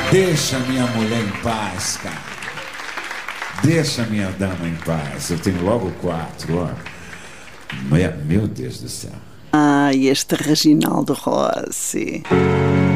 Deixa minha mulher em paz, cara. Deixa minha dama em paz. Eu tenho logo 4, ó. Meu Deus do céu. Ah, este Reginaldo Rossi.